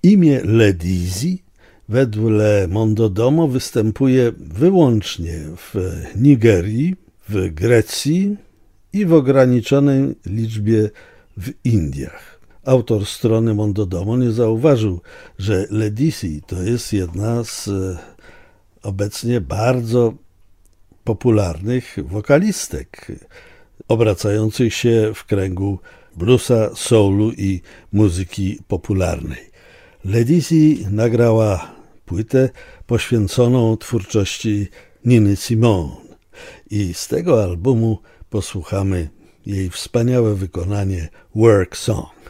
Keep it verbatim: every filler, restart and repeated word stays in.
Imię Ledisi wedle Mondodomo występuje wyłącznie w Nigerii, w Grecji i w ograniczonej liczbie w Indiach. Autor strony Mondodomo nie zauważył, że Ledisi to jest jedna z obecnie bardzo popularnych wokalistek, obracających się w kręgu bluesa, soulu i muzyki popularnej. Ledisi nagrała płytę poświęconą twórczości Niny Simone i z tego albumu posłuchamy jej wspaniałe wykonanie Work Song.